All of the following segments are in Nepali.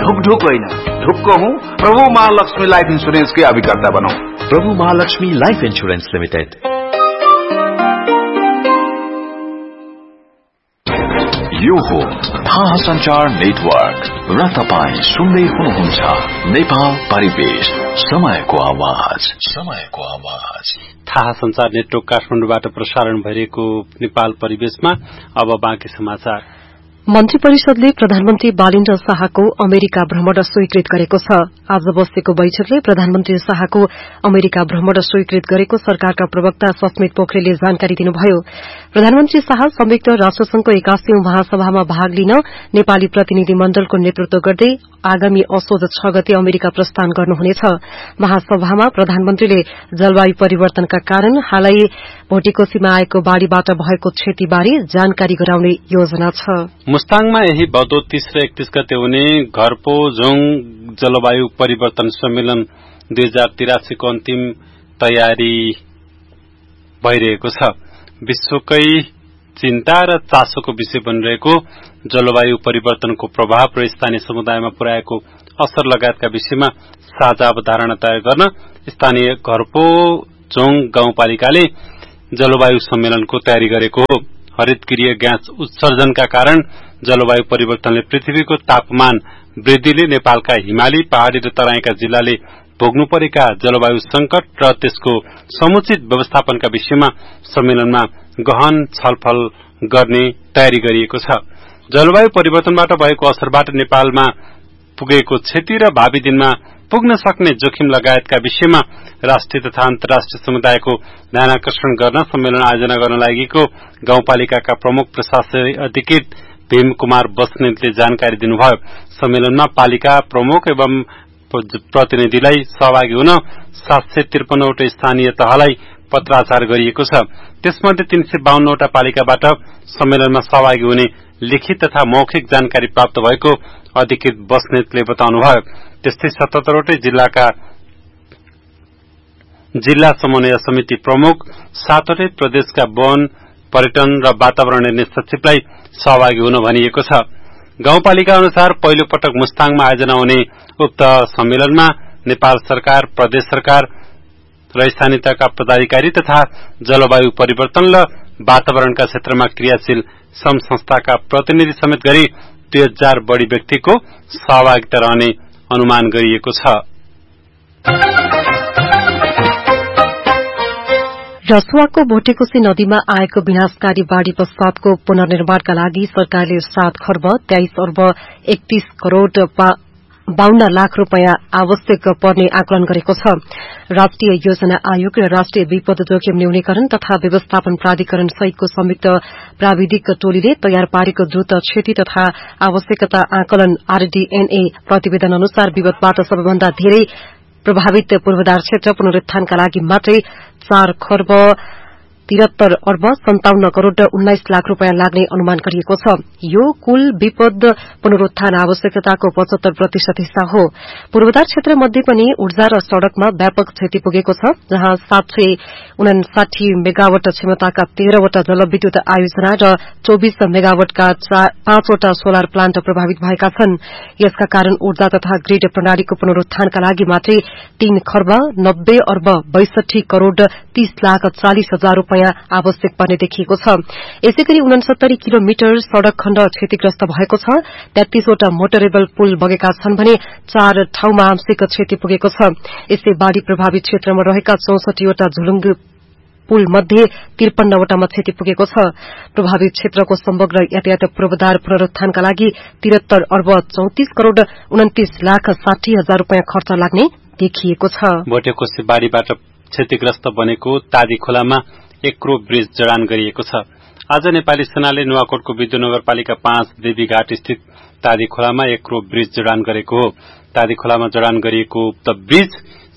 ढुक ढुक होइन, ढुक्क हूँ। प्रभु महालक्ष्मी लाइफ इंश्योरेंस के अभिकर्ता बनौं। प्रभु महालक्ष्मी लाइफ इंश्योरेंस लिमिटेड। यो हो थाहा संचार नेटवर्क र तपाई सुन्दै हुनुहुन्छ नेपाल परिवेश, समयको आवाज। थाहा संचार नेटवर्क काठमाडौँबाट प्रसारण भइरहेको नेपाल परिवेशमा अब बाँकी समाचार। मन्त्री परिषदले प्रधानमन्त्री बालिन्द्र शाहको अमेरिका भ्रमण स्वीकृत गरेको छ। आज बसेको बैठकले प्रधानमन्त्री शाहको अमेरिका भ्रमण स्वीकृत गरेको सरकारका प्रवक्ता सस्मित पोखरेलले जानकारी दिनुभयो। प्रधानमन्त्री शाह संयुक्त राष्ट्रसंघको 81औं महासभामा भाग लिन नेपाली प्रतिनिधि मण्डलको नेतृत्व गर्दै आगामी असोज 6 गते अमेरिका प्रस्थान गर्नुहुनेछ। महासभामा प्रधानमन्त्रीले जलवायु परिवर्तनका कारण हालै भोटेकोशीमा आएको बाढ़ीबाट भएको क्षतिबारे जानकारी गराउने योजना छ। मुस्ताङमा यही भदौ 30 र 31 गते हुने घरपोजोङ जलवायु परिवर्तन सम्मेलन 2083 को अन्तिम तयारी भइरहेको छ। विश्वकै चिन्ता र चासोको विषय बनिरहेको जलवायु परिवर्तनको प्रभाव र स्थानीय समुदायमा पुर्याएको असर लगायतका विषयमा साझा अवधारणा तयार गर्न स्थानीय घरपोजोङ गाउँपालिकाले जलवायु सम्मेलनको तयारी गरेको हो। हरितगृह ग्यास उत्सर्जनका कारण जलवायु परिवर्तनले पृथ्वीको तापमान वृद्धिले नेपालका हिमाली, पहाड़ी र तराईका जिल्लाले भोग्नु परेका जलवायु संकट र त्यसको समुचित व्यवस्थापनका विषयमा सम्मेलनमा गहन छलफल गर्ने तयारी गरिएको छ। जलवायु परिवर्तनबाट भएको असरबाट नेपालमा पुगेको क्षति र भावी दिनमा पुग्न सक्ने जोखिम लगायतका विषयमा राष्ट्रिय तथा अन्तर्राष्ट्रिय समुदायको ध्यानाकर्षण गर्न सम्मेलन आयोजना गर्न लागेको गाउँपालिकाका प्रमुख प्रशासकीय अधिकृत भीम कुमार बस्नेतले जानकारी दिनुभयो। सम्मेलनमा पालिका प्रमुख एवं प्रतिनिधिलाई सहभागी हुन 753 वटा स्थानीय तहलाई पत्राचार गरिएको छ। त्यसमध्ये 352 वटा पालिकाबाट सम्मेलनमा सहभागी हुने लिखित तथा मौखिक जानकारी प्राप्त भएको अधिकृत बस्नेतले बताउनुभयो। त्यस्तै 77 वटै जिल्लाका जिल्ला समन्वय समिति प्रमुख, 7 वटै प्रदेशका वन, पर्यटन र वातावरण हेर्ने सचिवलाई सहभागी हुन भनिएको छ। गाउँपालिका अनुसार पहिलो पटक मुस्ताङमा आयोजना हुने उक्त सम्मेलनमा नेपाल सरकार, प्रदेश सरकार र स्थानीय तहका पदाधिकारी तथा जलवायु परिवर्तन र वातावरणका क्षेत्रमा क्रियाशील संघ संस्थाका प्रतिनिधि समेत गरी 2000 बढ़ी व्यक्तिको सहभागिता रहने अनुमान गरिएको छ। रसुवाको भोटेकोशी नदीमा आएको विनाशकारी बाढ़ी पश्चातको पुनर्निर्माणका लागि सरकारले 7 खर्ब 23 अर्ब 31 करोड़ 52 लाख रूपियाँ आवश्यक पर्ने आकलन गरेको छ। राष्ट्रिय योजना आयोग र राष्ट्रिय विपद जोखिम न्यूनीकरण तथा व्यवस्थापन प्राधिकरण सहितको संयुक्त प्राविधिक टोलीले तयार पारेको द्रुत क्षति तथा आवश्यकता आकलन RDNA प्रतिवेदन अनुसार विपदबाट सबैभन्दा धेरै प्रभावित पूर्वाधार क्षेत्र पुनरुत्थानका लागि मात्रै 4 खर्ब 73 अर्ब 57 करोड़ 19 लाख रूपियाँ लाग्ने अनुमान गरिएको छ। यो कुल विपद पुनरुत्थान आवश्यकताको 75% हिस्सा हो। पूर्वाधार क्षेत्र मध्ये पनि ऊर्जा र सड़कमा व्यापक क्षति पुगेको छ, जहाँ 759 मेगावाट क्षमताका 13 वटा जलविद्युत आयोजना र 24 मेगावाटका 5 वटा सोलर प्लान्ट प्रभावित भएका छन्। यसका कारण ऊर्जा तथा ग्रिड प्रणालीको पुनरुत्थानका लागि मात्रै 3 खर्ब 90 अर्ब 62 करोड़ 30 लाख 40 हजार आवश्यक पर्ने देखिएको छ। यसैगरी 69 किलोमिटर सड़क खण्ड क्षतिग्रस्त भएको छ। 33 वटा मोटरेबल पुल बगेका छन् भने 4 ठाउँमा आंशिक क्षति पुगेको छ। यसै बाढ़ी प्रभावित क्षेत्रमा रहेका 64 वटा झुलुङ्गे पुल मध्ये 53 वटामा क्षति पुगेको छ। प्रभावित क्षेत्रको समग्र यातायात पूर्वाधार पुनरुत्थानका लागि 73 अर्ब 34 करोड़ 29 लाख 60 हजार रूपियाँ खर्च लाग्ने देखिएको छ। भोटेकोशी बाढ़ीबाट क्षतिग्रस्त बनेको तादी खोलामा एक्रो ब्रिज जडान गरिएको छ। आज नेपाली सेनाले नुवाकोटको विद्युत नगरपालिका 5 देवीघाट स्थित तादी खोलामा एक्रो ब्रिज जडान गरेको हो। तादी खोलामा जडान गरिएको उक्त ब्रिज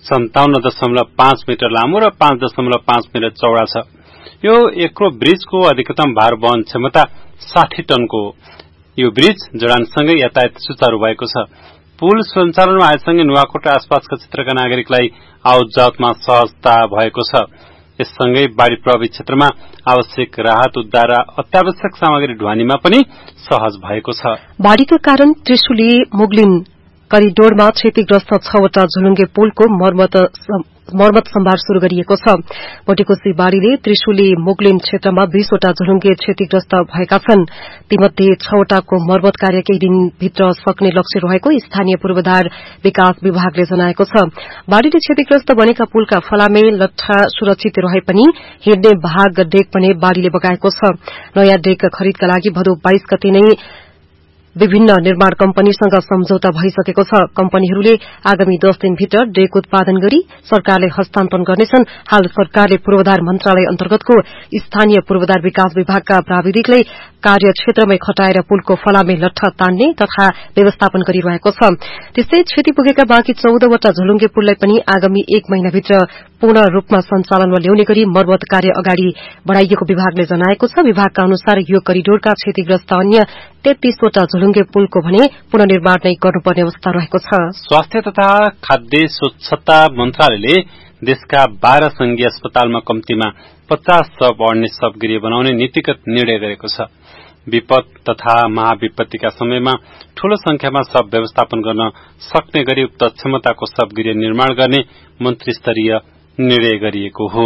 57.5 मिटर लामो र 5.5 मिटर चौड़ा छ। यो एक्रो ब्रिजको अधिकतम भार वहन क्षमता 60 टनको हो। यो ब्रिज जडानसँगै यातायात सुचारू भएको छ। पुल सञ्चालनमा आएसँगै नुवाकोट र आसपासका क्षेत्रका नागरिकलाई आवत जावतमा सहजता भएको छ। यससँगै बाढ़ी प्रभावित क्षेत्रमा आवश्यक राहत उद्धार र अत्यावश्यक सामग्री ढुवानीमा पनि सहज भएको छ। बाढ़ीका कारण त्रिशुली, मुगलिन करिडोरमा क्षतिग्रस्त 6वटा झुलुङ्गे पुलको मर्मत सम्भार शुरू गरिएको छ। भोटेकोशी बाढ़ीले त्रिशुली मुगलिन क्षेत्रमा 20वटा झुलुङ्गे क्षतिग्रस्त भएका छन्। तीमध्ये 6वटाको मर्मत कार्य केही दिनभित्र सक्ने लक्ष्य रहेको स्थानीय पूर्वाधार विकास विभागले जनाएको छ। बाढ़ीले क्षतिग्रस्त बनेका पुलका फलामे लट्ठा सुरक्षित रहे पनि हिँड्ने भाग डेक पनि बाढ़ीले बगाएको छ। नयाँ डेक खरिदका लागि भदौ 22 गते नै विभिन्न निर्माण कम्पनीसँग सम्झौता भइसकेको छ। कम्पनीहरूले आगामी 10 दिनभित्र डेक उत्पादन गरी सरकारले हस्तान्तरण गर्नेछन्। हाल सरकारले पूर्वाधार मन्त्रालय अन्तर्गतको स्थानीय पूर्वाधार विकास विभागका प्राविधिकलाई कार्यक्षेत्रमै खटाएर पुलको फलामे लट्ठा तान्ने तथा व्यवस्थापन गरिरहेको छ। त्यस्तै क्षति पुगेका बाँकी 14वटा झुलुङ्गे पुललाई पनि आगामी 1 महिनाभित्र पूर्ण रूपमा सञ्चालनमा ल्याउने गरी मर्मत कार्य अगाडि बढ़ाइएको विभागले जनाएको छ। विभागका अनुसार यो करिडोरका क्षतिग्रस्त अन्य 33वटा झुलुङ्गे पुलको भने पुनर्निर्माण नै गर्नुपर्ने अवस्था रहेको छ। स्वास्थ्य तथा खाद्य स्वच्छता मन्त्रालयले देशका 12 संघीय अस्पतालमा कम्तीमा 50 शव अड्ने शवगृह बनाउने नीतिगत निर्णय गरेको छ। विपद तथा महाविपत्तिका समयमा ठूलो संख्यामा शव व्यवस्थापन गर्न सक्ने गरी उक्त क्षमताको शवगृह निर्माण गर्ने मन्त्री स्तरीय निर्णय गरिएको हो।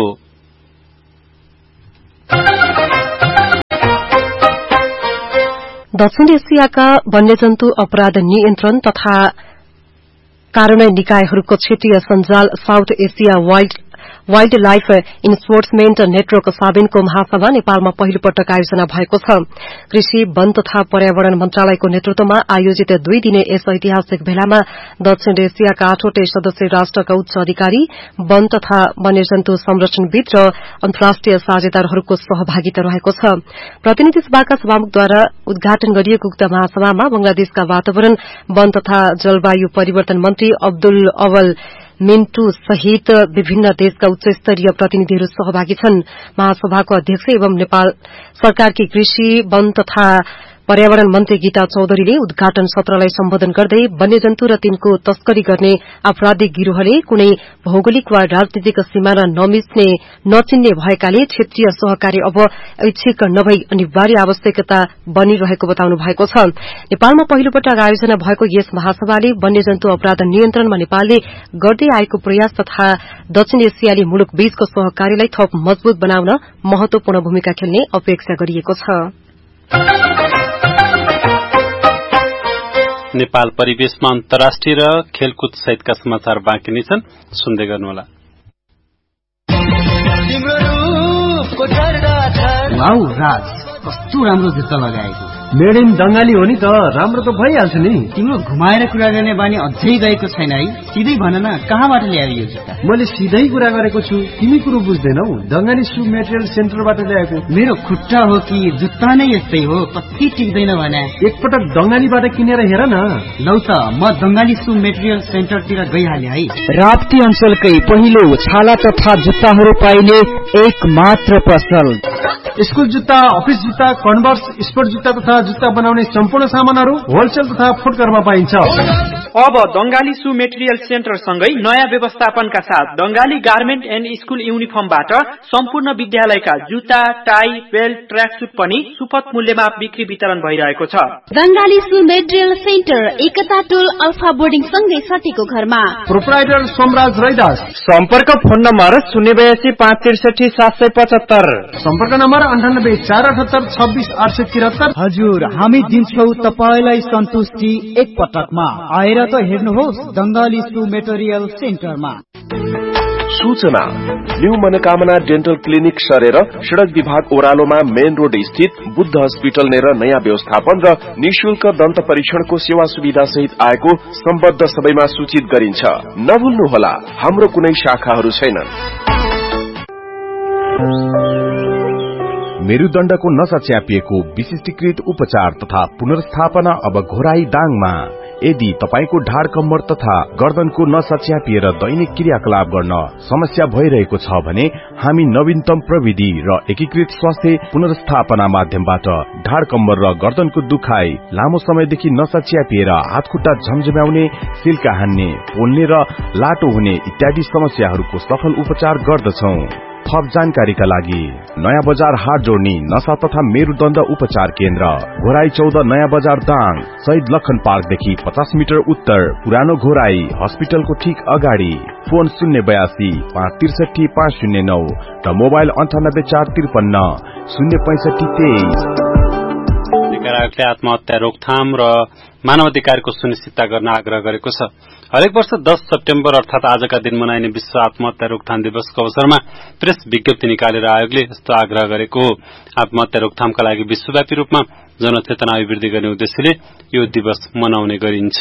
दक्षिण एशियाका वन्यजन्तु अपराध नियन्त्रण तथा कार्यान्वयन निकायहरूको क्षेत्रीय सञ्जाल south Asia wild life enforcement network साबिनको महासभा नेपालमा पहिलो पटक आयोजना भएको छ। कृषि वन तथा पर्यावरण मन्त्रालयको नेतृत्वमा आयोजित 2 दिने यस ऐतिहासिक भेलामा दक्षिण एशियाका 8वटै सदस्य राष्ट्रका उच्च अधिकारी, वन तथा वन्यजन्तु संरक्षणविद र अन्तर्राष्ट्रिय साझेदारहरूको सहभागिता रहेको छ। प्रतिनिधि सभाका सभामुखद्वारा उद्घाटन गरिएको उक्त महासभामा बंगलादेशका वातावरण, वन तथा जलवायु परिवर्तन मन्त्री अब्दुल अवल मिन्टू सहित विभिन्न देशका उच्च स्तरीय प्रतिनिधिहरू सहभागी छन्। महासभाको अध्यक्ष एवं नेपाल सरकारकी कृषि, वन तथा पर्यावरण मन्त्री गीता चौधरीले उद्घाटन सत्रलाई सम्बोधन गर्दै वन्यजन्तु र तिनको तस्करी गर्ने आपराधिक गिरोहले कुनै भौगोलिक वा राजनीतिक सीमाना नचिन्ने भएकाले क्षेत्रीय सहकारी अब ऐच्छिक नभई अनिवार्य आवश्यकता बनिरहेको बताउनु भएको छ। नेपालमा पहिलो पटक आयोजना भएको यस महासभाले वन्यजन्तु अपराध नियन्त्रणमा नेपालले गर्दै आएको प्रयास तथा दक्षिण एसियाली मुलुक बीचको सहकारीलाई थप मजबूत बनाउन महत्वपूर्ण भूमिका खेल्ने अपेक्षा गरिएको छ। नेपाल परिवेशमा अन्तर्राष्ट्रिय र खेलकुद सहितका समाचार बाँकी नै छन्, सुन्दै गर्नुहोला। वाउ राज, कस्तो राम्रो जुत्ता लगाएको। मेड इन बंगाली हो नि त, राम्रो त भइहाल्छ नि। तिम्रो घुमाएर कुरा गर्ने बानी अझै गएको छैन है। सिधै भन न, कहाँबाट ल्यायो यो जुत्ता? मैले सिधै कुरा गरेको छु, तिमी कुरो बुझ्दैनौ। दंगाली सु मेटेरियल सेन्टरबाट ल्याएको। मेरो खुट्टा हो कि जुत्ता नै यस्तै हो, कति टिक्दैन भने। एकपटक दंगालीबाट किनेर हेर न। लौ त, म दंगाली सु मेटेरियल सेन्टरतिर गइहाले है। राप्ती अञ्चलकै पहिलो छाला तथा जुत्ताहरू पाइने एक मात्र पसल। स्कुल जुत्ता, अफिस जुत्ता, कन्भर्स, स्पोर्ट जुत्ता तथा जुत्ता बनाउने सम्पूर्ण सामानहरू होलसेल तथा फुटकरमा पाइन्छ। अब दंगाली सु मेटेरियल सेन्टर सँगै नयाँ व्यवस्थापनका साथ दंगाली गार्मेन्ट एन्ड स्कुल युनिफर्मबाट सम्पूर्ण विद्यालयका जुत्ता, टाई, बेल्ट, ट्र्याकसुट पनि सुपथ मूल्यमा बिक्री वितरण भइरहेको छ। दंगाली सु मेटेरियल सेन्टर एकता टोल अल्फा बोर्डिङ सँगै सटेको घरमा। प्रोप्राइटर सोमराज रैदास। सम्पर्क फोन नम्बर 082 563 775। सम्पर्क नम्बर 98 478 26 873। हजुर, हामी दिन्छौ तपाईलाई सन्तुष्टि एक पटकमा। आएर त हेर्नुहोस् दंगाली सु मेटेरियल सेन्टरमा। सूचना, न्यू मनोकामना डेन्टल क्लिनिक सरेर सड़क विभाग ओह्रालोमा मेन रोड स्थित बुद्ध हस्पिटल नेर नयाँ व्यवस्थापन र निशुल्क दन्त परीक्षणको सेवा सुविधा सहित आएको सम्बद्ध सबैमा सूचित गरिन्छ। नभुल्नुहोला, हाम्रो कुनै शाखाहरू छैनन्। मेरुदण्डको नसा च्यापिएको विशिष्टीकृत उपचार तथा पुनर्स्थापना अब घोराई दाङमा। यदि तपाईको ढाड कम्मर तथा गर्दनको नसा च्यापिएर दैनिक क्रियाकलाप गर्न समस्या भइरहेको छ भने हामी नवीनतम प्रविधि र एकीकृत स्वास्थ्य पुनर्स्थापना माध्यमबाट ढाड कम्मर र गर्दनको दुखाइ, लामो समयदेखि नसा च्यापिएर हातखुट्टा झमझम्याउने, सिल्का हान्ने, पोल्ने र लाटो हुने इत्यादि समस्याहरूको सफल उपचार गर्दछौं। थप जानकारीका लागि नयाँ बजार हाट जोड्ने नशा तथा मेरुदण्ड उपचार केन्द्र घोराई 14 नयाँ बजार दाङ शहीद लखन पार्कदेखि 50 मिटर उत्तर पुरानो घोराई हस्पिटलको ठीक अगाडि फोन 082 563 509 र मोबाइल 98 453 065 23। आत्महत्या रोकथाम र मानवाधिकारको सुनिश्चितता गर्न आग्रह गरेको छ। हरेक वर्ष 10 सेप्टेम्बर अर्थात आजका दिन मनाइने विश्व आत्महत्या रोकथाम दिवसको अवसरमा प्रेस विज्ञप्ति निकालेर आयोगले यस्तो आग्रह गरेको हो। आत्महत्या रोकथामका लागि विश्वव्यापी रूपमा जनचेतना अभिवृद्धि गर्ने उद्देश्यले यो दिवस मनाउने गरिन्छ।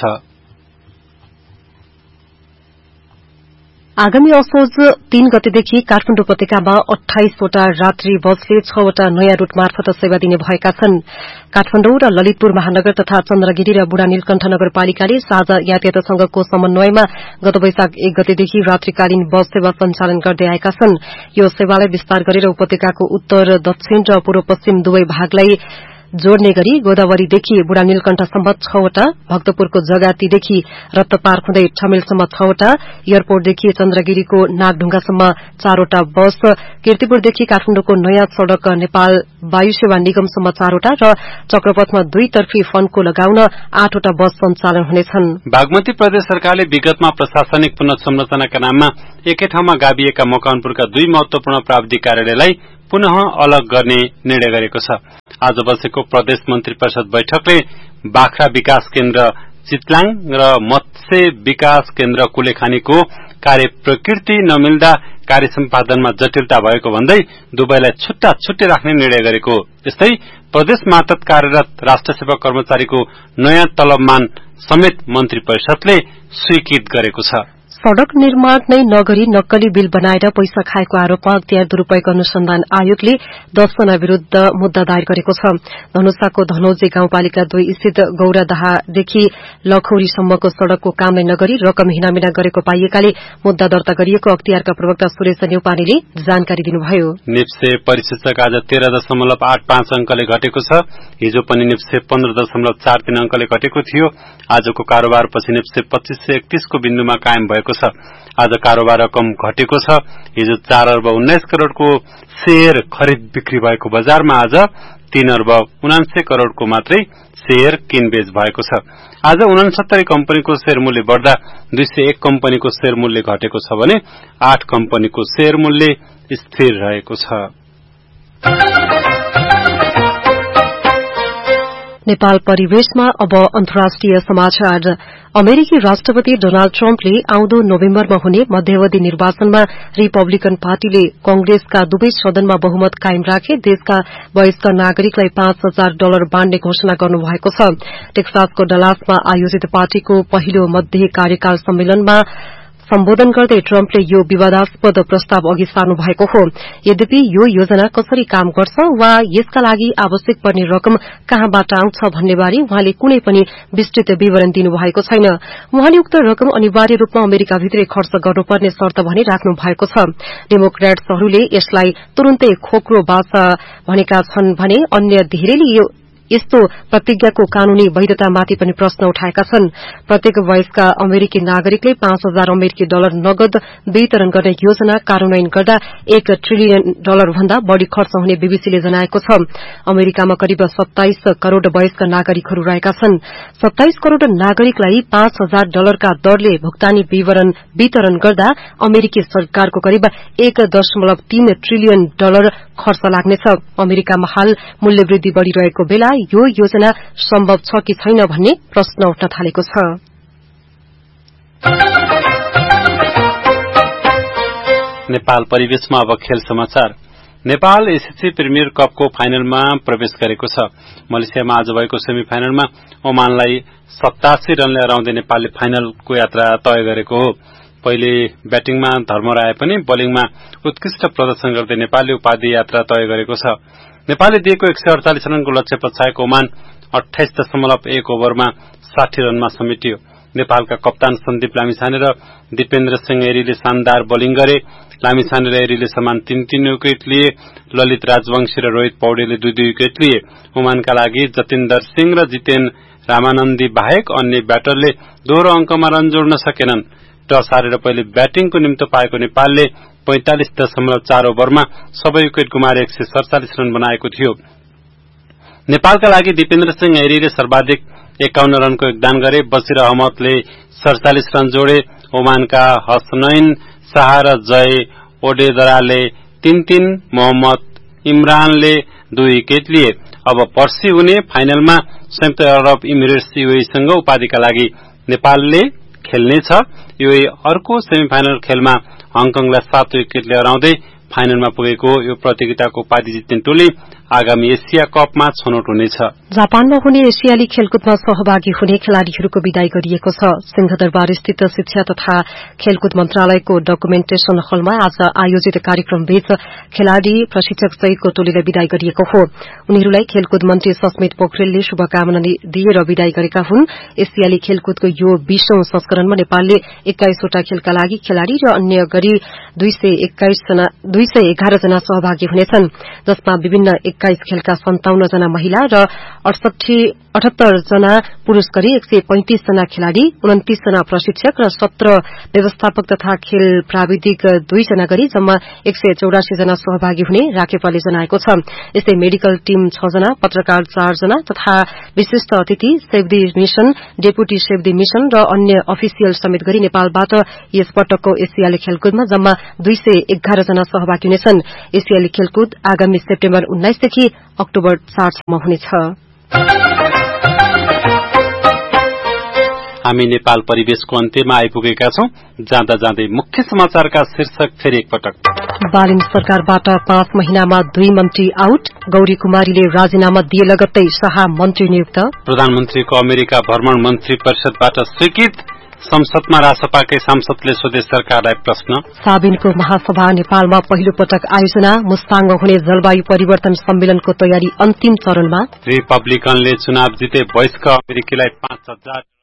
आगामी असोज 3 गतेदेखि काठमाडौँ उपत्यकामा 28 वटा रात्रि बसले 6 वटा नयाँ रूट मार्फत सेवा दिने भएका छन्। काठमाडौँ र ललितपुर महानगर तथा चन्द्रगिरी र बुढा नीलकण्ठ नगरपालिकाले साझा यातायात संघको समन्वयमा गत वैशाख 1 गतेदेखि रात्रिकालीन बस सेवा सञ्चालन गर्दै आएका छन्। यो सेवालाई विस्तार गरेर उपत्यकाको उत्तर, दक्षिण र पूर्व पश्चिम दुवै भागलाई जोड्ने गरी गोदावरीदेखि बुढा नीलकण्ठसम्म 6 वटा, भक्तपुरको जगातीदेखि रत्तपार हुँदै ठमेलसम्म 6 वटा, एयरपोर्टदेखि चन्द्रगिरीको नागढुङ्गासम्म 4 वटा बस, कीर्तिपुरदेखि काठमाडौँको नयाँ सड़क नेपाल वायु सेवा निगमसम्म 4 वटा र चक्रपथमा 2 तर्फी फन्को लगाउन 8 वटा बस सञ्चालन हुनेछन्। बागमती प्रदेश सरकारले विगतमा प्रशासनिक पुनर्संरचनाका नाममा एकै ठाउँमा गाभिएका मकवानपुरका 2 महत्वपूर्ण प्राविधिक कार्यालयलाई पुनः अलग गर्ने निर्णय गरेको छ। आज बसेको प्रदेश मन्त्री परिषद बैठकले बाख्रा विकास केन्द्र चितलाङ र मत्स्य विकास केन्द्र कुलेखानीको कार्य प्रकृति नमिल्दा कार्य सम्पादनमा जटिलता भएको भन्दै दुवैलाई छुट्टा छुट्टै राख्ने निर्णय गरेको। यस्तै प्रदेश मार्फत कार्यरत राष्ट्र सेवा कर्मचारीको नयाँ तलबमान समेत मन्त्री परिषदले स्वीकृत गरेको छ। सड़क निर्माण नै नगरी नक्कली बिल बनाएर पैसा खाएको आरोपमा अख्तियार दुरूपयोग अनुसन्धान आयोगले 10 जना विरूद्ध मुद्दा दायर गरेको छ। धनुषाको धनौजे गाउँपालिका 2 स्थित गौरादहादेखि लखौरीसम्मको सड़कको काम नै नगरी रकम हिनामिना गरेको पाइएकाले मुद्दा दर्ता गरिएको अख्तियारका प्रवक्ता सुरेश न्यौपानेले जानकारी दिनुभयो। निप्से परिशिष्टक आज 13.85 अंकले घटेको छ। हिजो पनि निप्से 15.43 अंकले घटेको थियो। आजको कारोबारपछि निप्से 2531 को बिन्दुमा कायम भएको छ। आज कारोबार रकम घटेको छ। हिजो 4 अर्ब 19 करोड़को शेयर खरिद बिक्री भएको बजारमा आज 3 अर्ब 79 करोड़को मात्रै शेयर किनबेच भएको छ। आज 69 कम्पनीको शेयर मूल्य बढ्दा 201 कम्पनीको शेयर मूल्य घटेको छ भने 8 कम्पनीको शेयर मूल्य स्थिर रहेको छ। नेपाल परिवेशमा अब अन्तर्राष्ट्रिय समाचार। अमेरिकी राष्ट्रपति डोनाल्ड ट्रम्पले आउँदो नोभेम्बरमा हुने मध्यावधि निर्वाचनमा रिपब्लिकन पार्टीले कंग्रेसका दुवै सदनमा बहुमत कायम राखे देशका वयस्क नागरिकलाई $5,000 बाँड्ने घोषणा गर्नुभएको छ। टेक्सासको डलासमा आयोजित पार्टीको पहिलो मध्य कार्यकाल सम्मेलनमा सम्बोधन गर्दै ट्रम्पले यो विवादास्पद प्रस्ताव अघि सार्नु भएको हो। यद्यपि यो योजना कसरी काम गर्छ वा यसका लागि आवश्यक पर्ने रकम कहाँबाट आउँछ भन्ने बारे उहाँले कुनै पनि विस्तृत विवरण दिनुभएको छैन। उहाँले उक्त रकम अनिवार्य रूपमा अमेरिकाभित्रै खर्च गर्नुपर्ने शर्त भने राख्नु भएको छ। डेमोक्रेट्सहरूले यसलाई तुरुन्तै खोक्रो बाचा भनेका छन् भने अन्य धेरैले यस्तो प्रतिज्ञाको कानूनी वैधतामाथि पनि प्रश्न उठाएका छन्। प्रत्येक वयस्क अमेरिकी नागरिकले $5,000 अमेरिकी नगद वितरण गर्ने योजना कार्यान्वयन गर्दा $1 ट्रिलियन भन्दा बढ़ी खर्च हुने बीबीसीले जनाएको छ। अमेरिकामा करिब 27 करोड़ वयस्क नागरिकहरू रहेका छन्। 27 करोड़ नागरिकलाई $5,000 का दरले भुक्तानी वितरण गर्दा अमेरिकी सरकारको करिब $1.3 ट्रिलियन खर्च लाग्नेछ। अमेरिकामा हाल मूल्यवृद्धि बढ़िरहेको बेला यो योजना सम्भव छ कि छैन भन्ने प्रश्न उठ्न थालेको छ। नेपाल परिवेशमा अब खेल समाचार। नेपाल एसएससी प्रिमियर कपको फाइनलमा प्रवेश गरेको छ। मलेसियामा आज भएको सेमी फाइनलमा ओमानलाई 87 रनले हराउँदै नेपालले फाइनलको यात्रा तय गरेको हो। पहिले ब्याटिङमा धर्मराय पनि बोलिङमा उत्कृष्ट प्रदर्शन गर्दै नेपालले उपाधि यात्रा तय गरेको छ। नेपालले दिएको 148 रनको लक्ष्य पछाएको ओमान 28.1 ओभरमा 60 रनमा समेटियो। नेपालका कप्तान सन्दीप लामिछाने र दिपेन्द्र सिंह एरीले शानदार बोलिङ गरे। लामिछाने र एरीले समान 3-3 विकेट लिए। ललित राजवंशी र रोहित पौडेलले 2-2 विकेट लिए। ओमानका लागि जतिन्दर सिंह र जितेन रामानन्दी बाहेक अन्य ब्याटरले दोहोरो अंकमा रन जोड्न सकेनन्। टस हारेर पहिले ब्याटिङको निम्तो पाएको नेपालले 45.4 ओभरमा सबै विकेट गुमाएर 147 रन बनाएको थियो। नेपालका लागि दिपेन्द्र सिंह ऐरीले सर्वाधिक 51 रनको योगदान गरे। बसिर अहमदले 47 रन जोडे। ओमानका हसनैन शाह र जय ओडेदराले 3-3, मोहम्मद इमरानले 2 विकेट लिए। अब पर्सि हुने फाइनलमा संयुक्त अरब इमिरेट्स यूएईसँग उपाधिका लागि नेपालले खेल्नेछ। यूएई अर्को सेमिफाइनल खेलमा हङकङलाई 7 विकेटले हराउँदै फाइनलमा पुगेको यो प्रतियोगिताको उपाधि जित्ने टोली आगामी एसिया कपमा छनौट हुनेछ। जापानमा हुने एसियाली खेलकुदमा सहभागी हुने खेलाड़ीहरूको विदाई गरिएको छ। सिंहदरबार स्थित शिक्षा तथा खेलकुद मन्त्रालयको डकुमेन्टेशन हलमा आज आयोजित कार्यक्रमबीच खेलाड़ी प्रशिक्षक सहितको टोलीलाई विदाई गरिएको हो। उनीहरूलाई खेलकुद मन्त्री सस्मित पोखरेलले शुभकामना दिएर विदाई गरेका हुन्। एसियाली खेलकुदको यो 20औं संस्करणमा नेपालले 21 वटा खेलका लागि खेलाड़ी र अन्य गरी 211 जना सहभागी हुनेछन्, जसमा विभिन्न 21 खेलका 57 जना महिला र 78 जना पुरूष गरी 135 जना खेलाड़ी, 29 जना प्रशिक्षक र 17 व्यवस्थापक तथा खेल प्राविधिक 2 जना गरी जम्मा 184 जना सहभागी हुने राखेपाले जनाएको छ। यस्तै मेडिकल टीम 6 जना, पत्रकार 4 जना तथा विशिष्ट अतिथि, सेभ दी मिशन, डेपुटी सेभ दी मिशन र अन्य अफिसियल समेत गरी नेपालबाट यस पटकको एसियाली खेलकुदमा जम्मा 211 जना सहभागी हुनेछन्। एसियाली खेलकुद आगामी सेप्टेम्बर 19 देखि अक्टोबर 4 सम्म हुनेछ। हामी नेपाल परिवेशको अन्त्यमा आइपुगेका छौं। जाँदा जाँदै मुख्य समाचारका शीर्षक फेरि एकपटक। बालिन सरकारबाट 5 महिनामा 2 मन्त्री आउट। गौरी कुमारीले राजीनामा दिए लगत्तै शाह मन्त्री नियुक्त। प्रधानमन्त्रीको अमेरिका भ्रमण मन्त्री परिषदबाट स्वीकृत। संसदमा रासपाकै सांसदले सोधे सरकारलाई प्रश्न। साबिनको महासभा नेपालमा पहिलो पटक आयोजना। मुस्ताङमा हुने जलवायु परिवर्तन सम्मेलनको तयारी अन्तिम चरणमा। रिपब्लिकनले चुनाव जिते वयस्क अमेरिकीलाई 5000